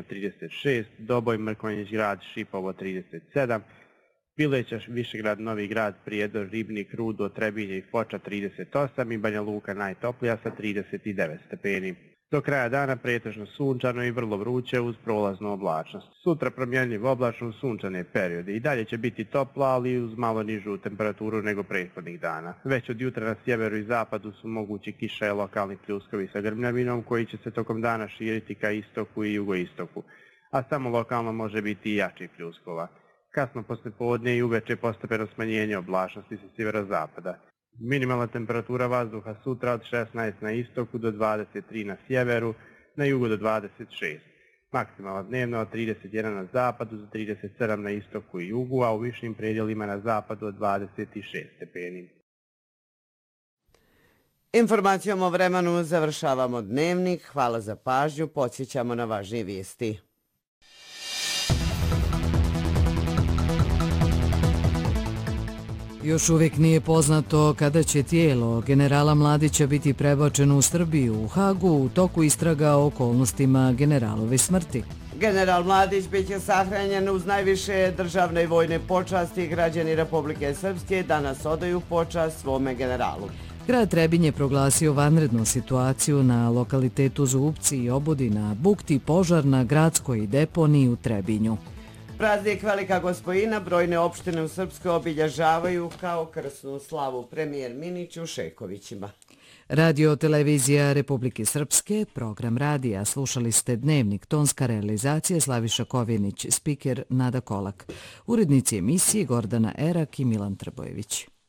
Preljina 36, Doboj, Mrkonjić grad, Šipovo 37, Pileća, Višegrad, Novi grad, Prijedor, Ribnik, Rudo, Trebinje i Foča 38 i Banja Luka najtoplija sa 39 stepeni. Do kraja dana pretežno sunčano i vrlo vruće uz prolaznu oblačnost. Sutra promjenljiv oblačno sunčane periode. I dalje će biti toplo, ali uz malo nižu temperaturu nego prethodnih dana. Već od jutra na sjeveru i zapadu su mogući kiša i lokalni pljuskovi sa grmljavinom koji će se tokom dana širiti ka istoku i jugoistoku, a samo lokalno može biti i jačih pljuskova. Kasno poslijepodne i uveče postepeno smanjenje oblačnosti sa sjeverozapada. Minimalna temperatura vazduha sutra od 16 na istoku do 23 na sjeveru, na jugu do 26. Maksimalna dnevna od 31 na zapadu do 37 na istoku i jugu, a u višim predjelima na zapadu od 26 stepeni. Informacijom o vremenu završavamo dnevnik. Hvala za pažnju. Podsjećamo na važnije vijesti. Još uvijek nije poznato kada će tijelo generala Mladića biti prebačeno u Srbiju, u Hagu, u toku istraga o okolnostima generalove smrti. General Mladić biće sahranjen uz najviše državne i vojne počasti. Građani Republike Srpske danas odaju počast svome generalu. Grad Trebinje je proglasio vanrednu situaciju na lokalitetu Zubci i Obudina, bukti požar na gradskoj deponiji u Trebinju. Praznik Velika Gospojina brojne opštine u Srpskoj obilježavaju kao krsnu slavu. Premijer Minić u Šekovićima. Radio televizija Republike Srpske, program radija. Slušali ste Dnevnik, tonska realizacija Slaviša Kovjenić, spiker Nada Kolak. Urednici emisije Gordana Erak i Milan Trbojević.